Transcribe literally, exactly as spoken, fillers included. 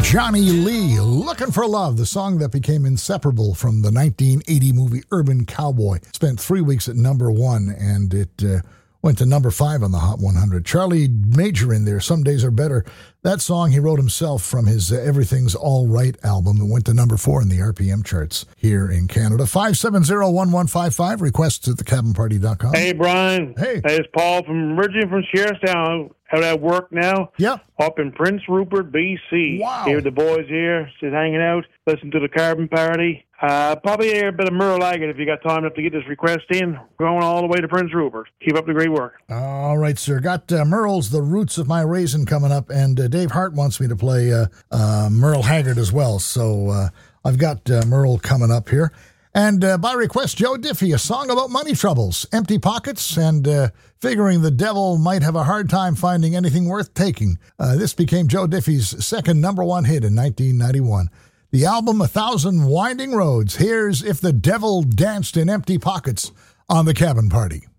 Johnny Lee, Looking for Love, the song that became inseparable from the nineteen eighty movie Urban Cowboy. Spent three weeks at number one, and it uh, went to number five on the Hot one hundred. Charlie Major in there, Some Days Are Better. That song he wrote himself from his uh, Everything's All Right album that went to number four in the R P M charts here in Canada. five seven zero, one one five five, requests at the cabin party dot com. Hey, Brian. Hey. Hey, it's Paul from originally from Sheriffstown. Out at work now. Yep. Up in Prince Rupert, B C. Wow. Here the boys here, just hanging out, listen to the Carbon Party. Uh, probably hear a bit of Merle Haggard if you got time enough to get this request in. Going all the way to Prince Rupert. Keep up the great work. All right, sir. Got uh, Merle's The Roots of My Raisin coming up, and uh, Dave Hart wants me to play uh, uh, Merle Haggard as well. So uh, I've got uh, Merle coming up here. And uh, by request, Joe Diffie, a song about money troubles, empty pockets, and uh, figuring the devil might have a hard time finding anything worth taking. Uh, this became Joe Diffie's second number one hit in nineteen ninety-one. The album, A Thousand Winding Roads. Here's If the Devil Danced in Empty Pockets on the Cabin Party.